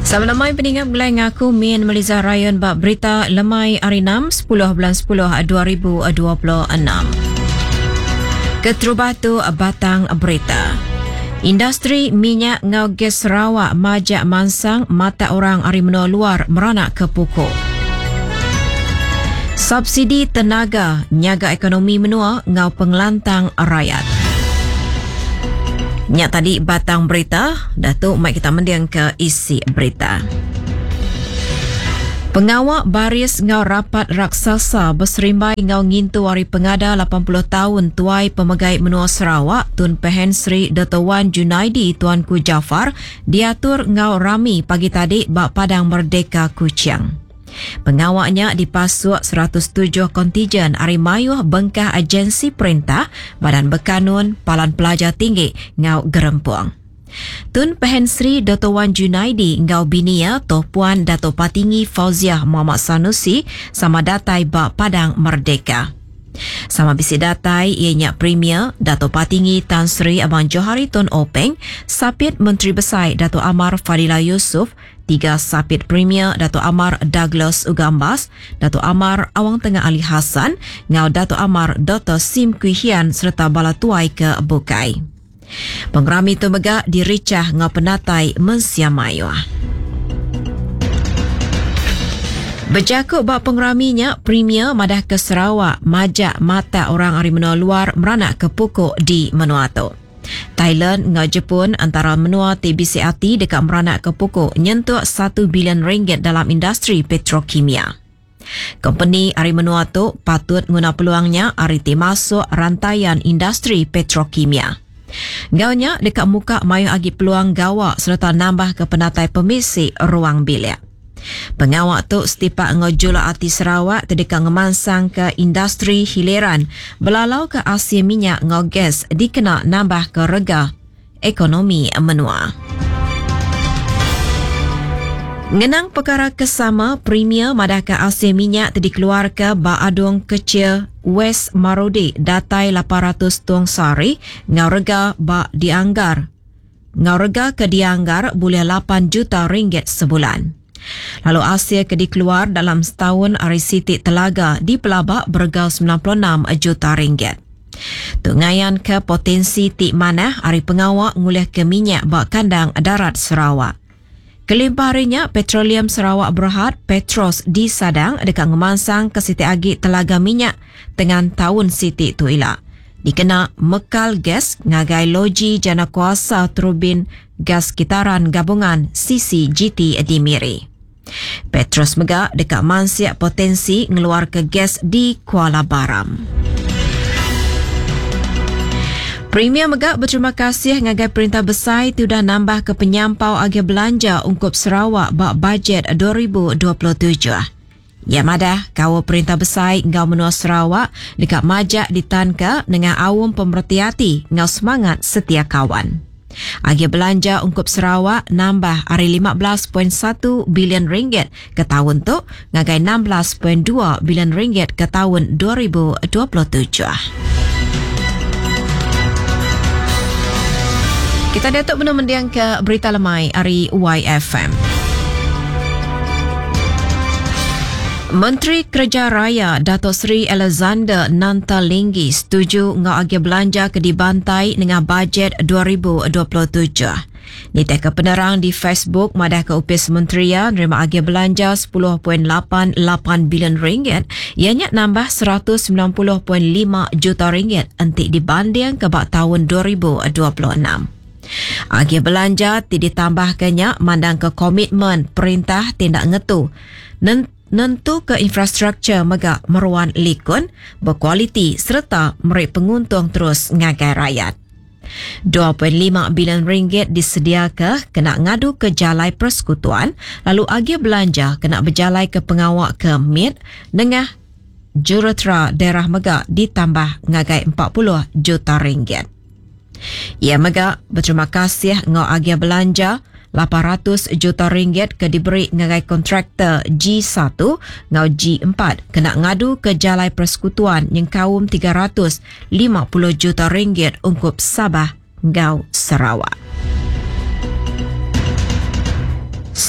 Salam lemai peningat mulai ngaku Min Melizah Rayon bab berita lemai hari 6 10 bulan 10 2026. Keterubatu batang berita. Industri minyak ngau gas Sarawak majak mansang mata orang hari menua luar meranak ke pokok. Subsidi tenaga nyaga ekonomi menua ngau pengelantang rakyat. Nyak tadi batang berita, Datuk mai kita mendiang ke isi berita. Pengawak baris ngau rapat raksasa berserimbai ngau ngintu hari pengada 80 tahun tuai pemegai menua Sarawak Tun Pehen Sri Dato' Wan Junaidi Tuanku Jaafar diatur ngau rami pagi tadi bak Padang Merdeka Kuching. Pengawaknya dipasuk 107 kontijen hari mayuh bengkah agensi perintah Badan Berkanun Palan Pelajar Tinggi ngau Gerempuang. Tun Pehen Sri Dato' Wan Junaidi ngau binia Toh Puan Dato' Patinggi Fauziah Muhammad Sanusi sama datai bak Padang Merdeka. Sama bisi datai ianya Premier Dato' Patinggi Tan Sri Abang Johari Tun Openg, Sapit Menteri Besar Dato' Amar Fadila Yusof, 3 Sapit Premier Dato' Amar Douglas Ugambas, Dato' Amar Awang Tengah Ali Hassan, ngau Dato' Amar Dr. Sim Kui Hian serta bala tuai ke Bukai. Pengerami tu megak diricah ngau penatai mensiamayuah. Berjakut bak pengeraminya, Premier Madah ke Sarawak majak mata orang hari menua luar meranak ke pokok di menua tu. Thailand ngau Jepun antara menua TBCAT dekat meranak ke pokok nyentuh 1 bilion ringgit dalam industri petrokimia. Company hari menua tu patut guna peluangnya hari masuk rantaian industri petrokimia. Gaunya dekat muka mayu agi peluang gawak serta nambah ke penatai pemisi ruang bilik. Pengawak tu setipak ngojula ati Sarawak kedekat ngemansang ke industri hiliran belalau ke Asia minyak ngau gas dikena nambah ke rega ekonomi menua. Ngenang perkara kesama, Premier Madah ke Asia minyak dikeluar ke Baadung Kecil West Marudi datai 800 tuang sari ngau rega bak dianggar. Ngau rega ke dianggar boleh 8 juta ringgit sebulan. Lalu Asia ke dikeluar dalam setahun hari sitik telaga di pelabak bergal 96 juta ringgit. Tungayan ke potensi tik manah hari pengawak ngulih ke minyak bak kandang darat Sarawak. Kelimpah harinya Petroleum Sarawak Berhad Petros di Sadang dekat ngemansang ke sitik agi telaga minyak dengan tahun sitik tu ila. Dikena mekal gas ngagai loji jana kuasa turbin gas kitaran gabungan CCGT di Miri. Petros megak dekat mansiak potensi ngeluar ke gas di Kuala Baram. Premier megak berterima kasih ngagai Perintah Besar sudah nambah ke penyampau agi belanja ungkup Sarawak bak bajet 2027. Ya madah kawa Perintah Besar ngau menua Sarawak dekat majak ditanka dengan awam pemerhati ngau semangat setia kawan. Agi belanja ungkup Sarawak nambah hari 15.1 bilion ringgit ke tahun tu ngagai 16.2 bilion ringgit ke tahun 2027. Kita datuk benar mendiang ke berita lemai hari YFM. Menteri Kerja Raya Dato' Sri Alexander Nantalinggi setuju ngau agi belanja ke dibantai dengan bajet 2027. Nita ke penerang di Facebook Madah ke Upis Menterian nerima agi belanja 10.88 bilion ringgit ianya nambah 190.5 juta ringgit entik dibanding ke bak tahun 2026. Agi belanja ditambahkannya mandang ke komitmen perintah tindak ngetu nentu ke infrastruktur megak meruan likun, berkualiti serta merik penguntung terus ngagai rakyat. 2.5 bilion ringgit disedia ke kena ngadu ke jalai persekutuan, lalu agi belanja kena berjalai ke pengawak ke MIT dengan juruterah daerah megak ditambah ngagai 40 juta ringgit. Ia megak berterima kasih ngau agi belanja 800 juta ringgit ke diberi ngagai kontraktor G1 ngau G4 kena ngadu ke jalai persekutuan yang kaum 350 juta ringgit ungkup Sabah ngau Sarawak.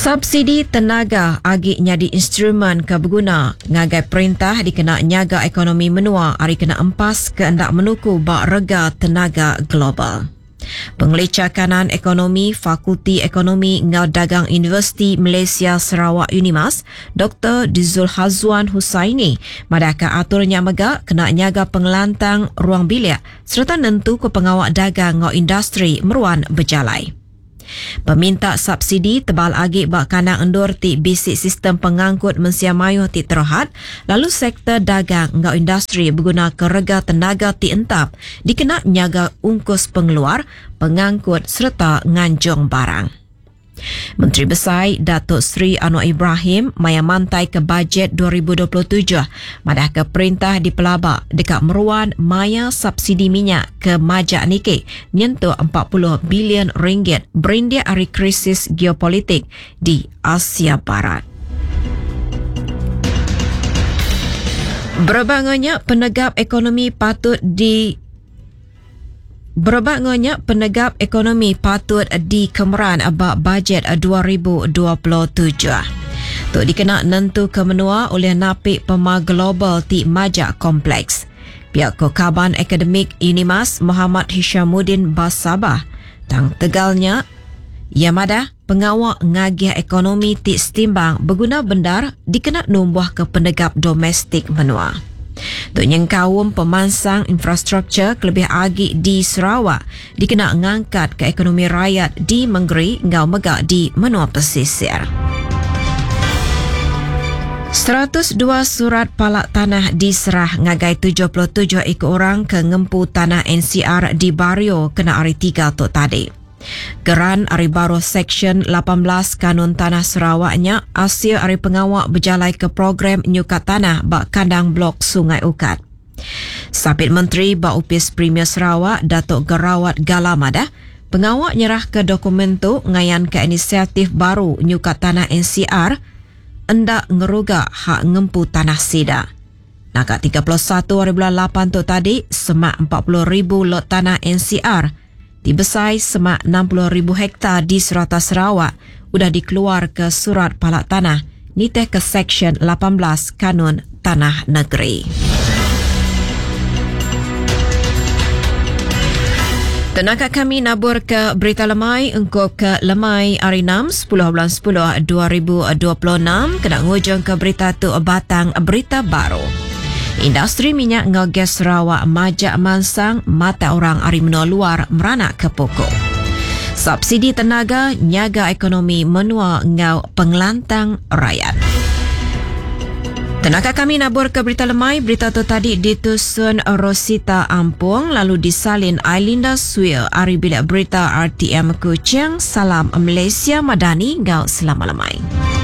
Subsidi tenaga agi nyadi instrumen ke berguna ngagai perintah dikena nyaga ekonomi menua hari kena empas keendak menuku bak rega tenaga global. Pengelicah kanan ekonomi Fakulti Ekonomi Ngau Dagang Universiti Malaysia Sarawak UNIMAS, Dr. Dizul Hazwan Husaini, madaka aturnya megak kena nyaga pengelantang ruang bilik serta nentu ke pengawak dagang ngau industri meruan berjalai. Peminta subsidi tebal agi bak kanang endur ti bisik sistem pengangkut mensia mayuh ti terhad, lalu sektor dagang ngau industri berguna ke rega tenaga ti entap dikena nyaga ungkus pengeluar, pengangkut serta nganjong barang. Menteri Besar Datuk Seri Anwar Ibrahim maya mantai ke bajet 2027 madah ke perintah di pelabak dekat meruan maya subsidi minyak ke majak nike nyentuh 40 bilion ringgit berindia hari krisis geopolitik di Asia Barat. Berbanganya penegap ekonomi patut di kemeran abak bajet 2027. Tuk dikena nentu kemenua oleh napik pema global ti majak kompleks. Pihak Kaban Akademik UNIMAS Muhammad Hishamuddin Basabah tang tegalnya Yamada pengawak ngagih ekonomi ti setimbang berguna bendar dikena numbuh ke penegap domestik menua. Tuk nyengkawum pemansang infrastruktur kelebih agi di Sarawak dikena ngangkat ke ekonomi rakyat di Menggeri ngau megak di menua pesisir. 102 surat palak tanah diserah ngagai 77 ekor orang ke ngempu tanah NCR di Bario kena hari 3 tok tadi. Geran hari baru Seksyen 18 Kanun Tanah Sarawaknya asia hari pengawak berjalai ke program nyukat tanah bak kandang blok Sungai Ukat. Sapit Menteri Bak Upis Premier Sarawak Datuk Gerawat Galamada, pengawak nyerah ke dokumen tu ngayan ke inisiatif baru nyukat tanah NCR endak ngeruga hak ngempu tanah sida. Nakak 31 hari bulan 8 tu tadi semak 40,000 lot tanah NCR dibesai semak 60,000 hektar di Serata Sarawak sudah dikeluar ke surat palak tanah niteh ke Seksyen 18 Kanun Tanah Negeri. Tenaga kami nabur ke berita lemai engkau ke lemai hari 6 10 bulan 10 2026 kena ngujung ke berita tu batang berita baru. Industri minyak ngau gas Sarawak majak mansang mata orang hari menua luar meranak ke pokok. Subsidi tenaga nyaga ekonomi menua ngau pengelantang rakyat. Tenaga kami nabur ke berita lemai. Berita tu tadi ditusun Rosita Ampung lalu disalin Ailinda Suil hari bilik berita RTM Kuching. Salam Malaysia Madani ngau selama lemai.